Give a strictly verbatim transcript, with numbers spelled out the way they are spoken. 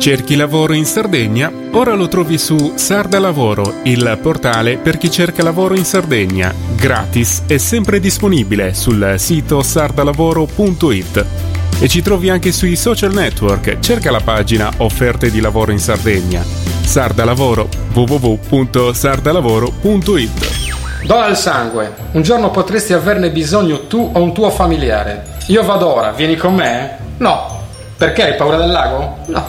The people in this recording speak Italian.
Cerchi lavoro in Sardegna? Ora lo trovi su Sarda Lavoro, il portale per chi cerca lavoro in Sardegna. Gratis e sempre disponibile sul sito sardalavoro punto it. E ci trovi anche sui social network. Cerca la pagina Offerte di lavoro in Sardegna. Sarda Lavoro, w w w punto sardalavoro punto it. Dona il sangue. Un giorno potresti averne bisogno tu o un tuo familiare. Io vado ora, vieni con me? No. Perché hai paura del lago? No.